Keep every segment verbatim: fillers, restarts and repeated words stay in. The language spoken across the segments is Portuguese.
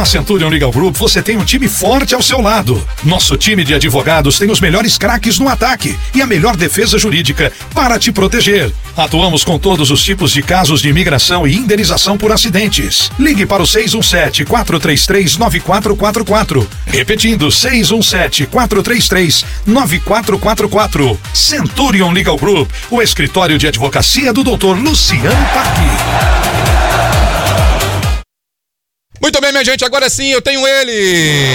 Centurion Legal Group você tem um time forte ao seu lado. Nosso time de advogados tem os melhores craques no ataque e a melhor defesa jurídica para te proteger. Atuamos com todos os tipos de casos de imigração e indenização por acidentes. Ligue para o seis um sete, quatro três três, nove quatro quatro quatro. Repetindo, seis um sete, quatro três três, nove quatro quatro quatro. Centurion Legal Group, o escritório de advocacia do doutor Luciano Parque. Muito bem, minha gente, agora sim eu tenho ele,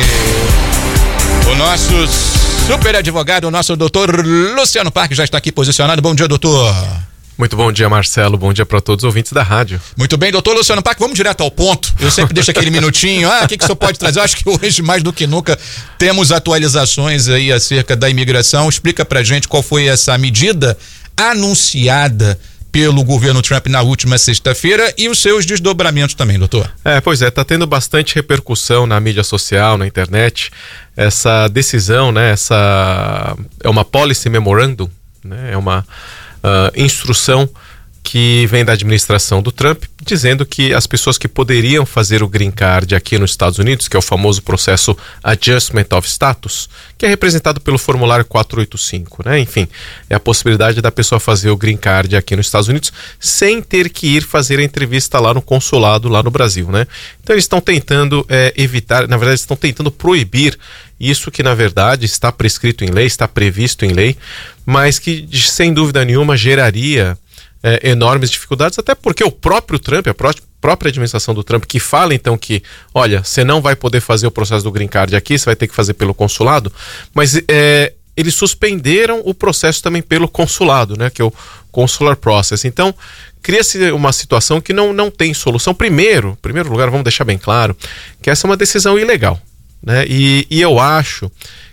o nosso super advogado, o nosso doutor Luciano Parque já está aqui posicionado. Bom dia, doutor. Muito bom dia, Marcelo. Bom dia para todos os ouvintes da rádio. Muito bem, doutor Luciano Parque, vamos direto ao ponto. Eu sempre deixo aquele minutinho. Ah, o que, que o senhor pode trazer? Eu acho que hoje, mais do que nunca, temos atualizações aí acerca da imigração. Explica pra gente qual foi essa medida anunciada pelo governo Trump na última sexta-feira e os seus desdobramentos também, doutor. É, pois é, tá tendo bastante repercussão na mídia social, na internet, essa decisão, né, essa é uma policy memorandum, né, é uma uh, instrução que vem da administração do Trump, dizendo que as pessoas que poderiam fazer o green card aqui nos Estados Unidos, que é o famoso processo Adjustment of Status, que é representado pelo formulário quatrocentos e oitenta e cinco, né? Enfim, é a possibilidade da pessoa fazer o green card aqui nos Estados Unidos sem ter que ir fazer a entrevista lá no consulado, lá no Brasil, né? Então eles estão tentando é, evitar, na verdade estão tentando proibir isso que na verdade está prescrito em lei, está previsto em lei, mas que sem dúvida nenhuma geraria É, enormes dificuldades, até porque o próprio Trump, a pró- própria administração do Trump, que fala então que, olha, você não vai poder fazer o processo do green card aqui, você vai ter que fazer pelo consulado, mas é, eles suspenderam o processo também pelo consulado, né, que é o consular process. Então, cria-se uma situação que não, não tem solução. Primeiro, em primeiro lugar, vamos deixar bem claro que essa é uma decisão ilegal, né, e, e eu acho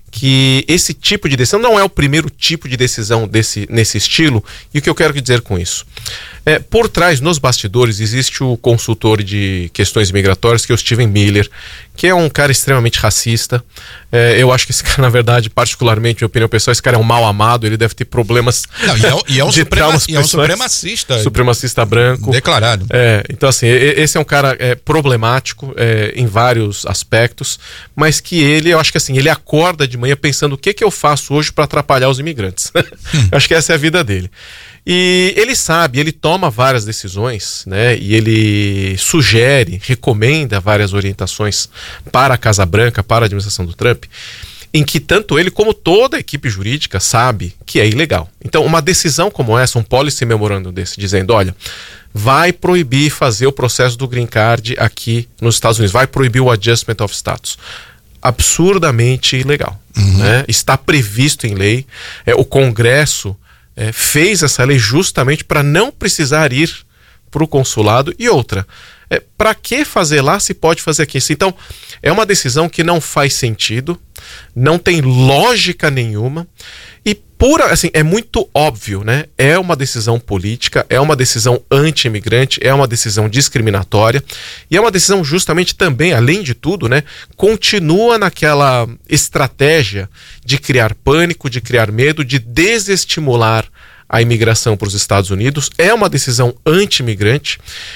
que esse tipo de decisão não é o primeiro tipo de decisão desse, nesse estilo. E o que eu quero dizer com isso? É, por trás, nos bastidores, existe o consultor de questões migratórias, que é o Steven Miller, que é um cara extremamente racista. É, eu acho que esse cara, na verdade, particularmente, minha opinião pessoal, esse cara é um mal amado, ele deve ter problemas. Não, e, é, e, é um de suprema, e é um supremacista. Supremacista branco. Declarado. É, então, assim, esse é um cara é, problemático é, em vários aspectos, mas que ele, eu acho que assim, ele acorda de manhã pensando o que, que eu faço hoje para atrapalhar os imigrantes. Hum. Acho que essa é a vida dele. E ele sabe, ele toma várias decisões, né? E ele sugere, recomenda várias orientações para a Casa Branca, para a administração do Trump, em que tanto ele como toda a equipe jurídica sabe que é ilegal. Então, uma decisão como essa, um policy memorandum desse, dizendo, olha, vai proibir fazer o processo do green card aqui nos Estados Unidos, vai proibir o adjustment of status. Absurdamente ilegal. Uhum. Né? Está previsto em lei, é, o Congresso É, fez essa lei justamente para não precisar ir para o consulado. E outra, é, para que fazer lá se pode fazer aqui? Então, é uma decisão que não faz sentido, não tem lógica nenhuma e pura, assim, é muito óbvio, né? É uma decisão política, é uma decisão anti-imigrante, é uma decisão discriminatória e é uma decisão justamente também, além de tudo, né? Continua naquela estratégia de criar pânico, de criar medo, de desestimular a imigração para os Estados Unidos. É uma decisão anti-imigrante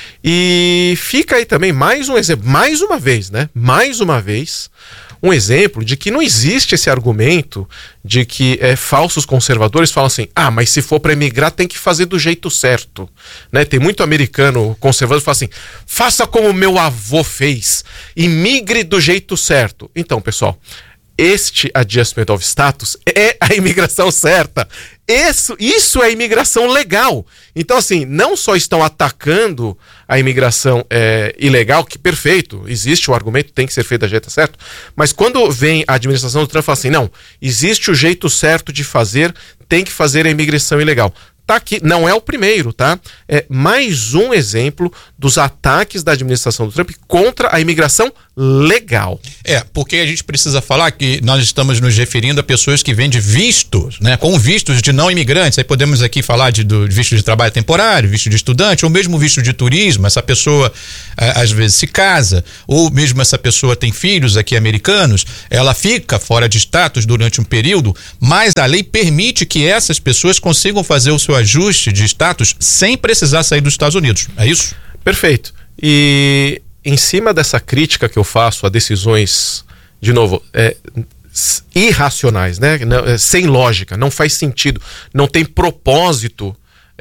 e fica aí também mais um exemplo, mais uma vez, né? Mais uma vez, um exemplo de que não existe esse argumento de que é, falsos conservadores falam assim, ah, mas se for para emigrar tem que fazer do jeito certo, né? Tem muito americano conservador que fala assim, faça como meu avô fez, imigre do jeito certo. Então, pessoal, este adjustment of status é a imigração certa. Isso, isso é imigração legal. Então, assim, não só estão atacando a imigração é, ilegal, que perfeito, existe o argumento, tem que ser feito da jeito certo, mas quando vem a administração do Trump e fala assim, não, existe o jeito certo de fazer, tem que fazer a imigração ilegal. Tá aqui, não é o primeiro, tá? É mais um exemplo dos ataques da administração do Trump contra a imigração legal. É, porque a gente precisa falar que nós estamos nos referindo a pessoas que vêm de vistos, né? Com vistos de não imigrantes. Aí podemos aqui falar de, do visto de trabalho temporário, visto de estudante, ou mesmo visto de turismo. Essa pessoa às vezes se casa, ou mesmo essa pessoa tem filhos aqui americanos, ela fica fora de status durante um período, mas a lei permite que essas pessoas consigam fazer o seu ajuste de status sem precisar sair dos Estados Unidos. É isso? Perfeito. E em cima dessa crítica que eu faço a decisões, de novo, é, irracionais, né? Não, sem lógica, não faz sentido, não tem propósito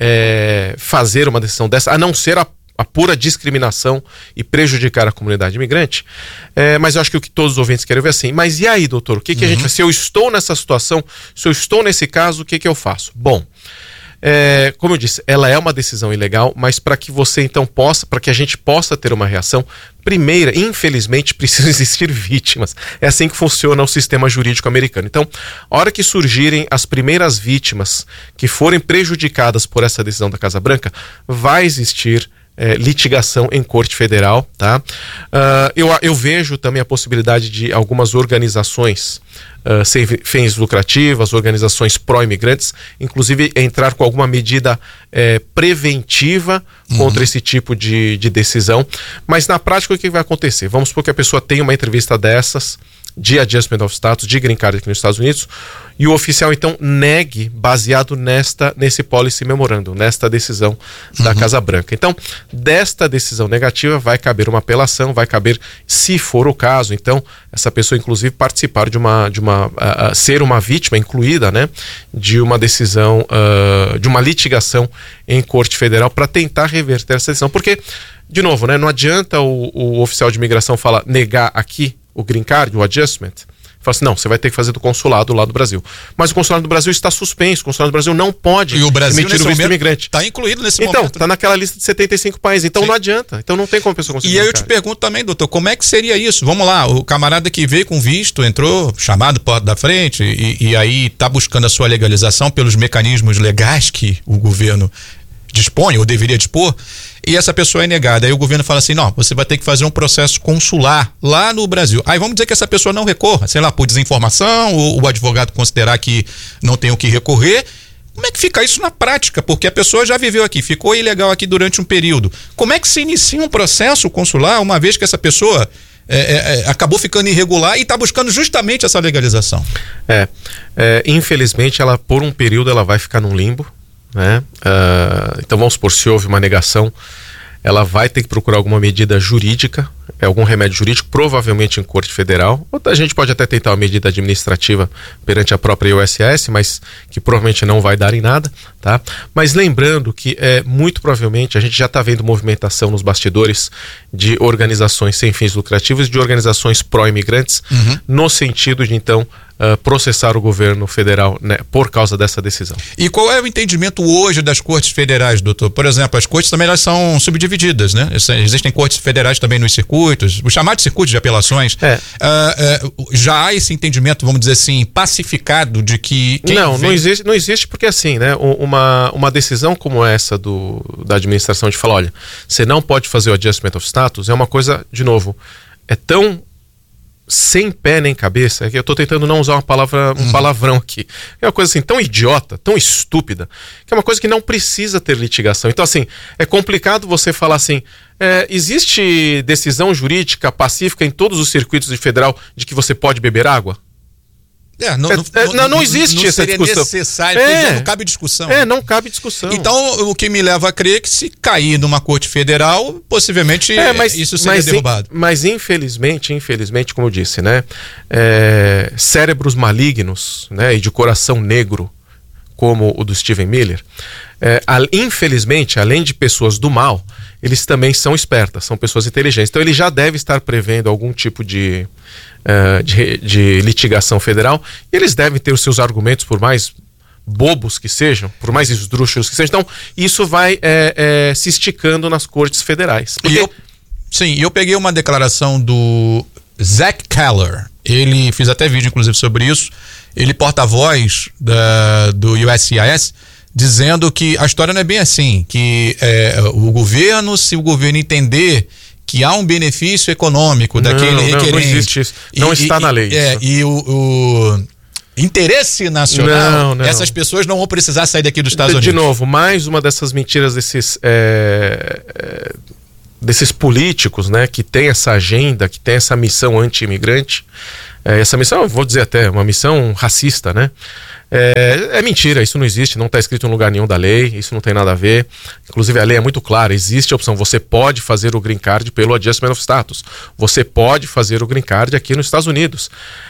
é, fazer uma decisão dessa, a não ser a, a pura discriminação e prejudicar a comunidade imigrante. É, mas eu acho que o que todos os ouvintes querem ver é assim, mas e aí, doutor, o que, que uhum. a gente faz? Se eu estou nessa situação, se eu estou nesse caso, o que, que eu faço? Bom, É, como eu disse, ela é uma decisão ilegal, mas para que você então possa, para que a gente possa ter uma reação, primeira, infelizmente, precisam existir vítimas. É assim que funciona o sistema jurídico americano. Então, a hora que surgirem as primeiras vítimas que forem prejudicadas por essa decisão da Casa Branca, vai existir É, litigação em corte federal, tá? Uh, eu, eu vejo também a possibilidade de algumas organizações uh, sem fins lucrativas, organizações pró-imigrantes, inclusive entrar com alguma medida é, preventiva uhum. contra esse tipo de, de decisão. Mas na prática o que vai acontecer? Vamos supor que a pessoa tenha uma entrevista dessas de adjustment of status, de green card aqui nos Estados Unidos, e o oficial então negue baseado nesta, nesse policy memorandum, nesta decisão da uhum. Casa Branca. Então, desta decisão negativa vai caber uma apelação, vai caber, se for o caso, então, essa pessoa inclusive participar de uma, de uma uh, uh, ser uma vítima incluída, né, de uma decisão, uh, de uma litigação em corte federal para tentar reverter essa decisão, porque, de novo, né, não adianta o, o oficial de imigração falar, negar aqui o green card, o adjustment, fala assim, não, você vai ter que fazer do consulado lá do Brasil. Mas o consulado do Brasil está suspenso, o consulado do Brasil não pode e o Brasil, emitir o visto do imigrante. Está incluído nesse então, momento. Então, está naquela lista de setenta e cinco países, então Sim. não adianta, então não tem como a pessoa conseguir. E aí eu te pergunto também, doutor, como é que seria isso? Vamos lá, o camarada que veio com visto, entrou, chamado porta da frente, e, e aí está buscando a sua legalização pelos mecanismos legais que o governo dispõe, ou deveria dispor, e essa pessoa é negada. Aí o governo fala assim, não, você vai ter que fazer um processo consular lá no Brasil. Aí vamos dizer que essa pessoa não recorra, sei lá, por desinformação, ou o advogado considerar que não tem o que recorrer. Como é que fica isso na prática? Porque a pessoa já viveu aqui, ficou ilegal aqui durante um período. Como é que se inicia um processo consular, uma vez que essa pessoa é, é, acabou ficando irregular e está buscando justamente essa legalização? É, é, infelizmente, ela por um período ela vai ficar num limbo, né? Uh, então vamos supor, se houve uma negação, ela vai ter que procurar alguma medida jurídica, algum remédio jurídico, provavelmente em corte federal, ou a gente pode até tentar uma medida administrativa perante a própria U S S, mas que provavelmente não vai dar em nada, tá? Mas lembrando que é, muito provavelmente a gente já está vendo movimentação nos bastidores de organizações sem fins lucrativos, de organizações pró-imigrantes, uhum. no sentido de então Uh, processar o governo federal, né, por causa dessa decisão. E qual é o entendimento hoje das cortes federais, doutor? Por exemplo, as cortes também elas são subdivididas, né? Existem cortes federais também nos circuitos, os chamados circuitos de apelações. É. Uh, uh, já há esse entendimento, vamos dizer assim, pacificado de que... Não, vem... não existe, não existe porque assim, né, uma, uma decisão como essa do, da administração de falar, olha, você não pode fazer o adjustment of status, é uma coisa, de novo, é tão sem pé nem cabeça, é que eu tô tentando não usar uma palavra, um uhum. palavrão aqui. É uma coisa assim tão idiota, tão estúpida, que é uma coisa que não precisa ter litigação. Então assim, é complicado você falar assim, é, existe decisão jurídica pacífica em todos os circuitos de federal de que você pode beber água? É, não, é, não, é, não, não existe não essa discussão. Necessário, é, não cabe discussão. É, não cabe discussão. Então, o que me leva a crer que se cair numa corte federal, possivelmente é, mas, isso seria mas, derrubado. Mas infelizmente, infelizmente, como eu disse, né, é, cérebros malignos, né, e de coração negro, como o do Steven Miller, é, a, infelizmente, além de pessoas do mal, eles também são espertas, são pessoas inteligentes. Então ele já deve estar prevendo algum tipo de, uh, de, de litigação federal, e eles devem ter os seus argumentos, por mais bobos que sejam, por mais esdrúxulos que sejam. Então isso vai é, é, se esticando nas cortes federais. Porque... E eu, sim, eu peguei uma declaração do Zach Keller, ele fez até vídeo inclusive sobre isso, ele porta-voz da, do U S C I S, dizendo que a história não é bem assim, que é, o governo, se o governo entender que há um benefício econômico daquele não, requerente... Não, não existe isso. Não e, está e, na lei. É, e o, o interesse nacional, não, não. essas pessoas não vão precisar sair daqui dos Estados de, Unidos. De novo, mais uma dessas mentiras desses... É, é, desses políticos, né, que tem essa agenda, que tem essa missão anti-imigrante, é, essa missão, eu vou dizer até, uma missão racista, né? É, é mentira, isso não existe, não está escrito em lugar nenhum da lei, isso não tem nada a ver. Inclusive a lei é muito clara, existe a opção, você pode fazer o green card pelo adjustment of status, você pode fazer o green card aqui nos Estados Unidos.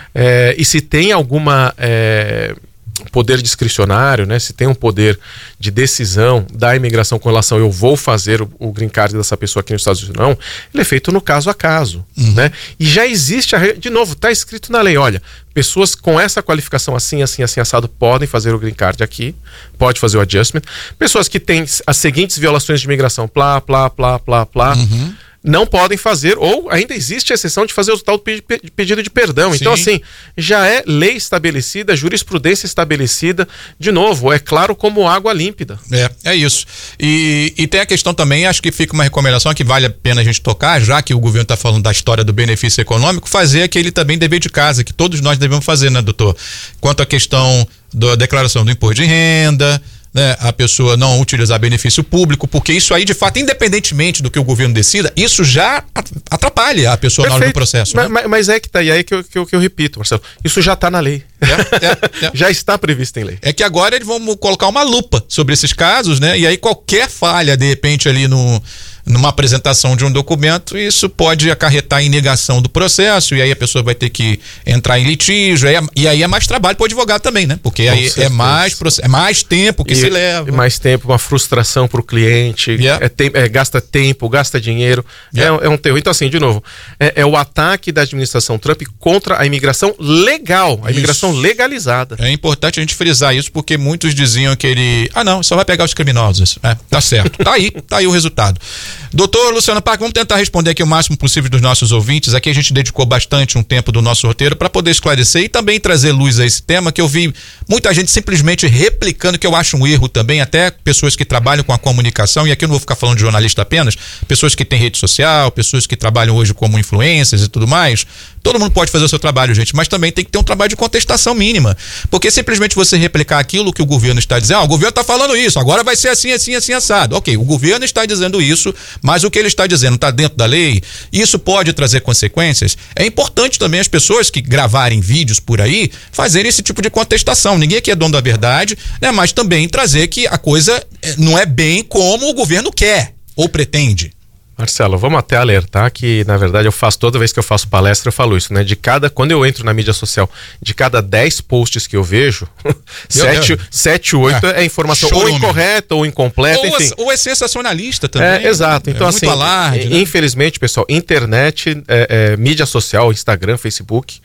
É, e se tem alguma é, poder discricionário, né, se tem um poder de decisão da imigração com relação eu vou fazer o, o green card dessa pessoa aqui nos Estados Unidos, não, ele é feito no caso a caso. Uhum. Né? E já existe, a, de novo, está escrito na lei, olha, pessoas com essa qualificação assim, assim, assim, assado podem fazer o green card aqui, pode fazer o adjustment. Pessoas que têm as seguintes violações de imigração, plá, plá, plá, plá, plá, uhum. não podem fazer, ou ainda existe a exceção de fazer o tal pedido de perdão. Sim. Então, assim, já é lei estabelecida, jurisprudência estabelecida, de novo, é claro como água límpida. É, é isso. E, e tem a questão também, acho que fica uma recomendação que vale a pena a gente tocar, já que o governo está falando da história do benefício econômico, fazer aquele também dever de casa, que todos nós devemos fazer, né, doutor? Quanto à questão da declaração do imposto de renda, né, a pessoa não utilizar benefício público, porque isso aí, de fato, independentemente do que o governo decida, isso já atrapalha a pessoa na hora do processo. Mas, né? mas é que tá, e aí que eu, que eu, que eu repito, Marcelo, isso já está na lei. É, é, é. Já está previsto em lei. É que agora eles vão colocar uma lupa sobre esses casos, né? E aí qualquer falha, de repente, ali no... numa apresentação de um documento, isso pode acarretar em negação do processo, e aí a pessoa vai ter que entrar em litígio, e, e aí é mais trabalho para o advogado também, né? Porque com aí certeza. é mais, é mais tempo que e, se leva. Mais tempo, uma frustração para o cliente, yeah. é te, é, gasta tempo, gasta dinheiro, yeah. é, é um terror. Então, assim, de novo, é, é o ataque da administração Trump contra a imigração legal, a imigração isso. legalizada. É importante a gente frisar isso, porque muitos diziam que ele, ah não, só vai pegar os criminosos. É, tá certo, tá aí, tá aí o resultado. Doutor Luciano Pac, vamos tentar responder aqui o máximo possível dos nossos ouvintes. Aqui a gente dedicou bastante um tempo do nosso roteiro para poder esclarecer e também trazer luz a esse tema, que eu vi muita gente simplesmente replicando, que eu acho um erro também, até pessoas que trabalham com a comunicação, e aqui eu não vou ficar falando de jornalista apenas, pessoas que têm rede social, pessoas que trabalham hoje como influencers e tudo mais. Todo mundo pode fazer o seu trabalho, gente, mas também tem que ter um trabalho de contestação mínima, porque simplesmente você replicar aquilo que o governo está dizendo, ah, o governo está falando isso, agora vai ser assim, assim, assim, assado. Ok, o governo está dizendo isso, mas o que ele está dizendo está dentro da lei, isso pode trazer consequências. É importante também as pessoas que gravarem vídeos por aí fazerem esse tipo de contestação. Ninguém aqui é dono da verdade, né? Mas também trazer que a coisa não é bem como o governo quer ou pretende. Marcelo, vamos até alertar que, na verdade, eu faço, toda vez que eu faço palestra, eu falo isso, né? De cada, quando eu entro na mídia social, de cada dez posts que eu vejo, sete, sete, oito é, é informação ou incorreta ou incompleta, ou enfim. É, ou é sensacionalista também. É, exato. Então, é assim, alarde, né? Infelizmente, pessoal, internet, é, é, mídia social, Instagram, Facebook,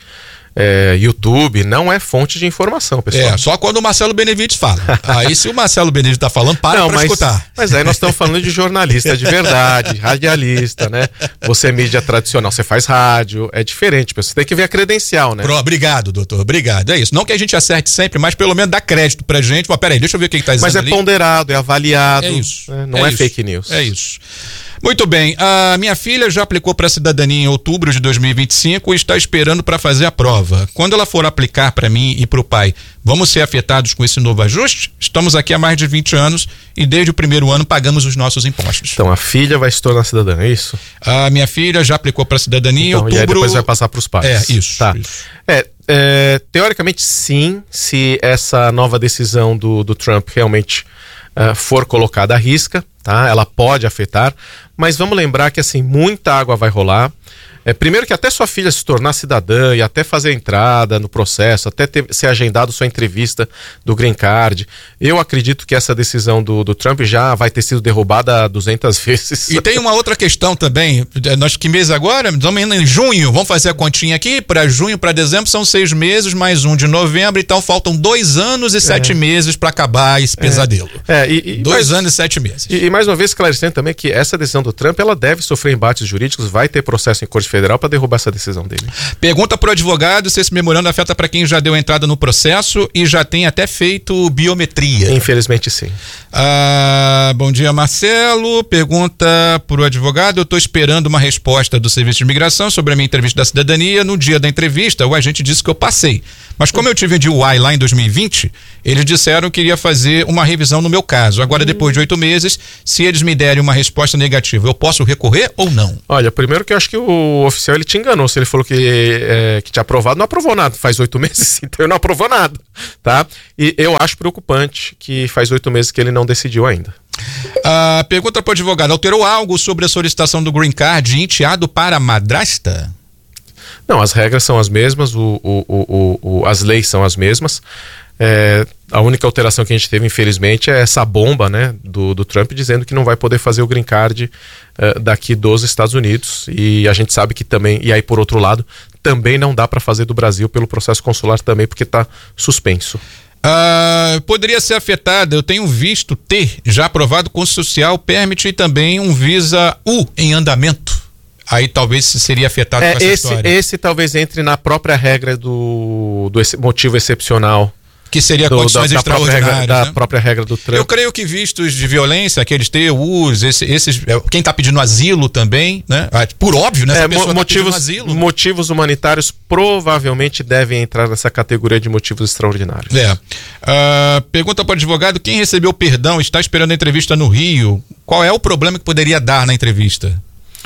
É, YouTube não é fonte de informação, pessoal. É, só quando o Marcelo Benevides fala. Aí se o Marcelo Benevides tá falando, para não, pra mas, escutar. Mas aí nós estamos falando de jornalista de verdade, radialista, né? Você é mídia tradicional, você faz rádio, é diferente, pessoal. Você tem que ver a credencial, né? Pro, obrigado, doutor, obrigado. É isso. Não que a gente acerte sempre, mas pelo menos dá crédito pra gente. Mas peraí, deixa eu ver o que, que tá dizendo Mas é ali. ponderado, é avaliado. É isso. Né? Não é, é isso. fake news. É isso. Muito bem, a minha filha já aplicou para a cidadania em outubro de dois mil e vinte e cinco e está esperando para fazer a prova. Quando ela for aplicar para mim e para o pai, vamos ser afetados com esse novo ajuste? Estamos aqui há mais de vinte anos e desde o primeiro ano pagamos os nossos impostos. Então a filha vai se tornar cidadã, é isso? A minha filha já aplicou para a cidadania então, em outubro. E aí depois vai passar para os pais. É, isso. Tá. isso. É, é, teoricamente sim, se essa nova decisão do, do Trump realmente uh, for colocada à risca, tá? Ela pode afetar, mas vamos lembrar que assim, muita água vai rolar. É, primeiro que até sua filha se tornar cidadã e até fazer a entrada no processo, até ter, ser agendado sua entrevista do Green Card, eu acredito que essa decisão do, do Trump já vai ter sido derrubada duzentas vezes. E tem uma outra questão também, nós que mês agora? Estamos em junho, vamos fazer a continha aqui, para junho, para dezembro são seis meses, mais um de novembro, então faltam dois anos e sete é. meses para acabar esse pesadelo. É, é, e, e, dois mas, anos e sete meses. E, e mais uma vez esclarecendo também que essa decisão do Trump, ela deve sofrer embates jurídicos, vai ter processo em corte federal para derrubar essa decisão dele. Pergunta pro advogado se esse memorando afeta para quem já deu entrada no processo e já tem até feito biometria. Infelizmente sim. Ah, bom dia, Marcelo. Pergunta pro advogado, eu estou esperando uma resposta do Serviço de Imigração sobre a minha entrevista da cidadania. No dia da entrevista, o agente disse que eu passei. Mas como eu tive de U I lá em dois mil e vinte, eles disseram que iria fazer uma revisão no meu caso. Agora, depois de oito meses, se eles me derem uma resposta negativa, eu posso recorrer ou não? Olha, primeiro que eu acho que o oficial ele te enganou. Se ele falou que, é, que tinha aprovado, não aprovou nada. Faz oito meses, então ele não aprovou nada, tá? E eu acho preocupante que faz oito meses que ele não decidiu ainda. Uh, pergunta para o advogado: alterou algo sobre a solicitação do green card de enteado para madrasta? Não, as regras são as mesmas, o, o, o, o, as leis são as mesmas. É, a única alteração que a gente teve, infelizmente, é essa bomba, né, do, do Trump dizendo que não vai poder fazer o green card uh, daqui dos Estados Unidos. E a gente sabe que também, e aí por outro lado, também não dá para fazer do Brasil pelo processo consular também, porque está suspenso. Uh, poderia ser afetada, eu tenho visto T já aprovado com social permit e também um Visa U em andamento. Aí talvez seria afetado é, com essa esse, história. Esse talvez entre na própria regra do, do esse motivo excepcional. Que seria do, condições da, da extraordinárias. Própria regra, né? Da própria regra do Trump. Eu creio que vistos de violência, aqueles T Us, esse, esses, quem está pedindo asilo também, né? Por óbvio, né? Essa É, pessoa motivos, tá asilo. motivos humanitários provavelmente devem entrar nessa categoria de motivos extraordinários. É. Uh, pergunta para o advogado: quem recebeu perdão está esperando a entrevista no Rio. Qual é o problema que poderia dar na entrevista?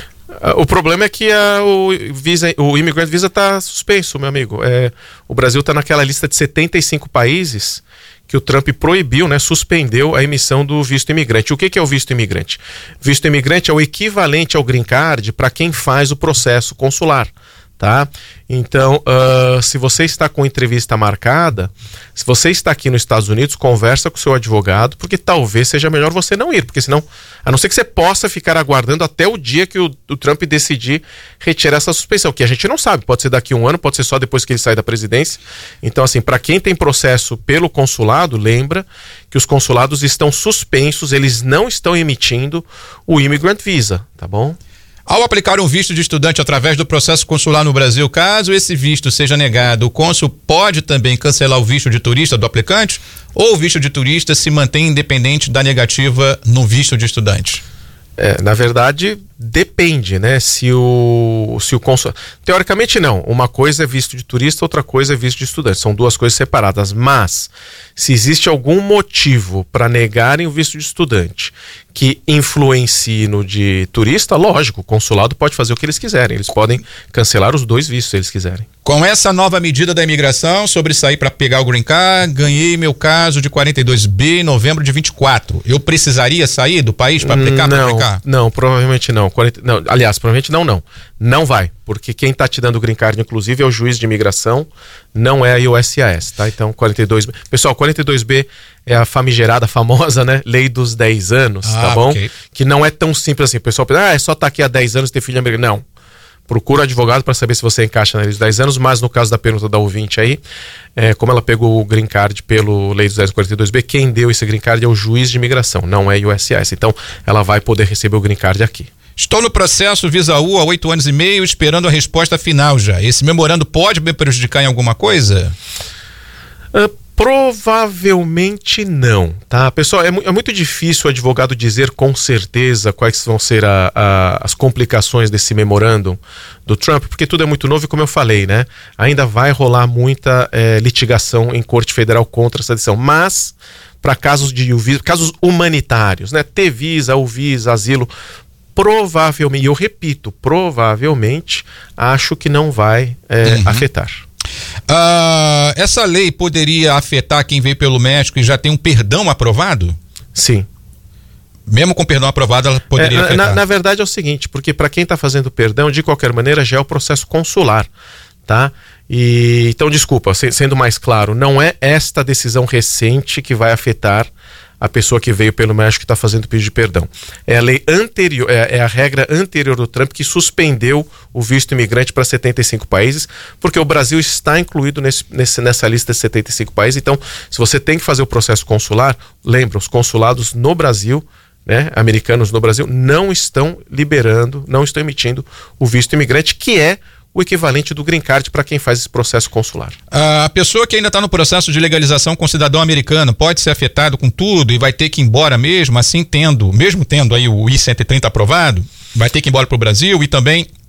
O problema é que a, o, visa, o Immigrant Visa está suspenso, meu amigo. É, o Brasil está naquela lista de setenta e cinco países que o Trump proibiu, né, suspendeu a emissão do visto imigrante. O que, que é o visto imigrante? Visto imigrante é o equivalente ao green card para quem faz o processo consular. Tá? Então, uh, se você está com entrevista marcada, se você está aqui nos Estados Unidos, conversa com o seu advogado, porque talvez seja melhor você não ir, porque senão, a não ser que você possa ficar aguardando até o dia que o, o Trump decidir retirar essa suspensão, que a gente não sabe, pode ser daqui a um ano, pode ser só depois que ele sair da presidência. Então, assim, para quem tem processo pelo consulado, lembra que os consulados estão suspensos, eles não estão emitindo o Immigrant Visa, tá bom? Ao aplicar um visto de estudante através do processo consular no Brasil, caso esse visto seja negado, o cônsul pode também cancelar o visto de turista do aplicante? Ou o visto de turista se mantém independente da negativa no visto de estudante? É, na verdade, depende, né? Se o, se o cônsul... Teoricamente, não. Uma coisa é visto de turista, outra coisa é visto de estudante. São duas coisas separadas. Mas, se existe algum motivo para negarem o visto de estudante que influencie no de turista, lógico, o consulado pode fazer o que eles quiserem. Eles podem cancelar os dois vistos se eles quiserem. Com essa nova medida da imigração sobre sair para pegar o green card, ganhei meu caso de quarenta e dois B em novembro de vinte e quatro. Eu precisaria sair do país para aplicar? Não, aplicar? não, provavelmente não. quarenta, não. Aliás, provavelmente não, não. Não vai, porque quem está te dando o green card, inclusive, é o juiz de imigração, não é a U S C I S, tá? Então, quarenta e dois B... Pessoal, quarenta e dois B é a famigerada, famosa, né? Lei dos dez anos, ah, tá bom? Okay. Que não é tão simples assim. O pessoal pensa, ah, é só estar tá aqui há dez anos e ter filho americano. Não. Procura o advogado para saber se você encaixa na lei dos dez anos, mas no caso da pergunta da ouvinte aí, é, como ela pegou o green card pelo lei dos dez anos quarenta e dois B, quem deu esse green card é o juiz de imigração, não é a U S C I S. Então, ela vai poder receber o green card aqui. Estou no processo Visa U há oito anos e meio, esperando a resposta final já. Esse memorando pode me prejudicar em alguma coisa? Uh, provavelmente não, tá? Pessoal, é, é muito difícil o advogado dizer com certeza quais vão ser a, a, as complicações desse memorandum do Trump, porque tudo é muito novo e, como eu falei, né? Ainda vai rolar muita é, litigação em corte federal contra essa decisão, mas para casos de casos humanitários, né? T Visa, U Visa, asilo, provavelmente, e eu repito, provavelmente, acho que não vai é, uhum. afetar. Uh, essa lei poderia afetar quem veio pelo México e já tem um perdão aprovado? Sim. Mesmo com perdão aprovado, ela poderia é, afetar? Na, na verdade é o seguinte, porque para quem está fazendo perdão, de qualquer maneira, já é o processo consular, tá? E, então, desculpa, se, sendo mais claro, não é esta decisão recente que vai afetar a pessoa que veio pelo México que está fazendo pedido de perdão. É a lei anterior, é, é a regra anterior do Trump que suspendeu o visto imigrante para setenta e cinco países, porque o Brasil está incluído nesse, nesse, nessa lista de setenta e cinco países. Então, se você tem que fazer o processo consular, lembra, os consulados no Brasil, né, americanos no Brasil, não estão liberando, não estão emitindo o visto imigrante, que é o equivalente do green card para quem faz esse processo consular. A pessoa que ainda está no processo de legalização com cidadão americano pode ser afetado com tudo e vai ter que ir embora mesmo, assim tendo, mesmo tendo aí o I cento e trinta aprovado, vai ter que ir embora para o Brasil e também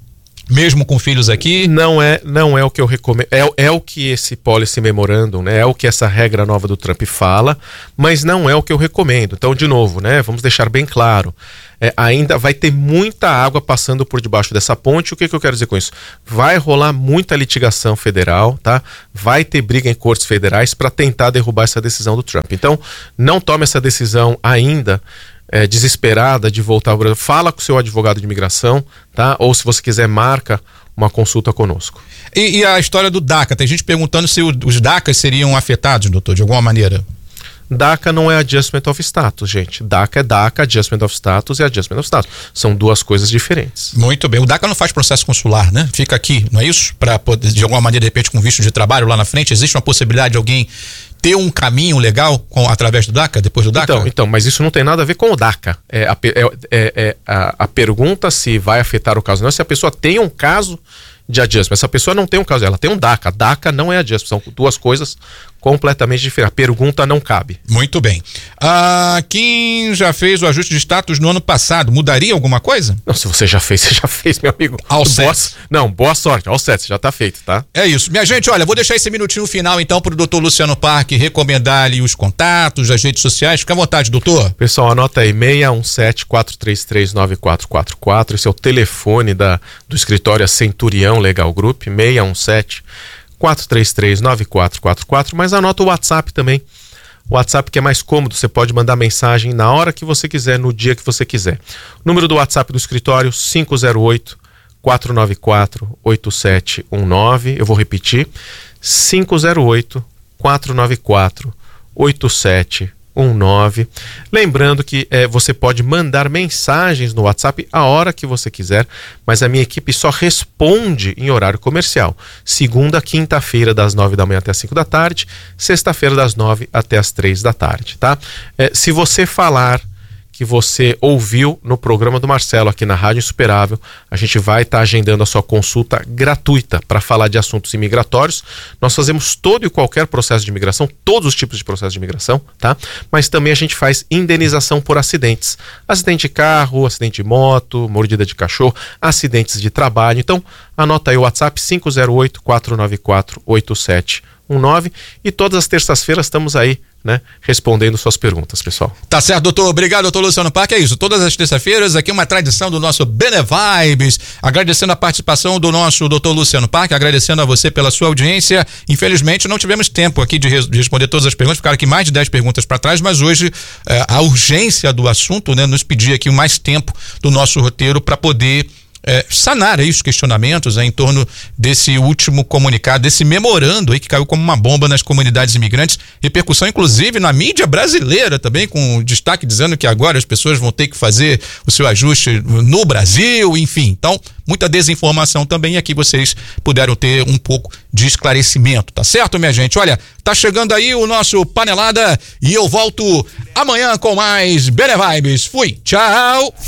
Mesmo com filhos aqui? Não é, não é o que eu recomendo. É, é o que esse policy memorandum, né? É o que essa regra nova do Trump fala, mas não é o que eu recomendo. Então, de novo, né? Vamos deixar bem claro. É, ainda vai ter muita água passando por debaixo dessa ponte. O que, que eu quero dizer com isso? Vai rolar muita litigação federal, tá? Vai ter briga em cortes federais para tentar derrubar essa decisão do Trump. Então, não tome essa decisão ainda é, desesperada de voltar ao Brasil. Fala com o seu advogado de imigração, tá? Ou se você quiser, marca uma consulta conosco. E, e a história do DACA? Tem gente perguntando se o, os DACAs seriam afetados, doutor, de alguma maneira. DACA não é Adjustment of Status, gente. DACA é DACA, Adjustment of Status é Adjustment of Status. São duas coisas diferentes. Muito bem. O DACA não faz processo consular, né? Fica aqui, não é isso? Para poder, de alguma maneira, de repente, com visto de trabalho lá na frente, existe uma possibilidade de alguém ter um caminho legal com, através do DACA, depois do DACA? Então, então, mas isso não tem nada a ver com o DACA. É a, é, é, é a, a pergunta se vai afetar o caso não é se a pessoa tem um caso de adjustment. Essa pessoa não tem um caso, ela tem um DACA. DACA não é adjustment, são duas coisas completamente diferentes. A pergunta não cabe. Muito bem. Ah, quem já fez o ajuste de status no ano passado, mudaria alguma coisa? Não, se você já fez, você já fez, meu amigo. All boa, set. Não, boa sorte. All set, já tá feito, tá? É isso. Minha gente, olha, vou deixar esse minutinho final então pro doutor Luciano Parque recomendar ali os contatos, as redes sociais. Fica à vontade, doutor. Pessoal, anota aí seis um sete, quatro três três, nove quatro quatro quatro. Esse é o telefone da, do escritório Centurião Legal Group, seis um sete, quatro três três, nove quatro quatro quatro, mas anota o WhatsApp também. O WhatsApp que é mais cômodo, você pode mandar mensagem na hora que você quiser, no dia que você quiser. O número do WhatsApp do escritório, cinco zero oito, quatro nove quatro, oito sete um nove. Eu vou repetir, cinco zero oito, quatro nove quatro, oito sete um nove. Lembrando que é, você pode mandar mensagens no WhatsApp a hora que você quiser, mas a minha equipe só responde em horário comercial. Segunda, quinta-feira, das nove da manhã até as cinco da tarde, sexta-feira, das nove até as três da tarde, tá? É, se você falar que você ouviu no programa do Marcelo aqui na Rádio Insuperável, a gente vai estar tá agendando a sua consulta gratuita para falar de assuntos imigratórios. Nós fazemos todo e qualquer processo de imigração, todos os tipos de processo de imigração, tá? Mas também a gente faz indenização por acidentes. Acidente de carro, acidente de moto, mordida de cachorro, acidentes de trabalho. Então, anota aí o WhatsApp cinco zero oito, quatro nove quatro, oito sete um nove e todas as terças-feiras estamos aí, né, respondendo suas perguntas, pessoal. Tá certo, doutor. Obrigado, doutor Luciano Parque. É isso, todas as terças-feiras, aqui uma tradição do nosso Benevibes, agradecendo a participação do nosso doutor Luciano Parque, agradecendo a você pela sua audiência. Infelizmente, não tivemos tempo aqui de, res- de responder todas as perguntas, ficaram aqui mais de dez perguntas para trás, mas hoje eh, a urgência do assunto, né, nos pedia aqui mais tempo do nosso roteiro para poder É, sanar aí os questionamentos, né, em torno desse último comunicado, desse memorando aí que caiu como uma bomba nas comunidades imigrantes, repercussão inclusive na mídia brasileira também, com destaque dizendo que agora as pessoas vão ter que fazer o seu ajuste no Brasil, enfim. Então, muita desinformação também, e aqui vocês puderam ter um pouco de esclarecimento, tá certo, minha gente? Olha, tá chegando aí o nosso Panelada e eu volto amanhã com mais Benevibes. Fui, tchau!